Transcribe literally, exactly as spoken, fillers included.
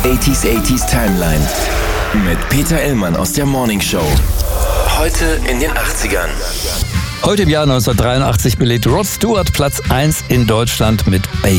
achtziger achtziger Timeline mit Peter Illmann aus der Morning Show. Heute in den achtzigern. Heute im Jahr neunzehnhundertdreiundachtzig belegte Rod Stewart Platz eins in Deutschland mit Baby.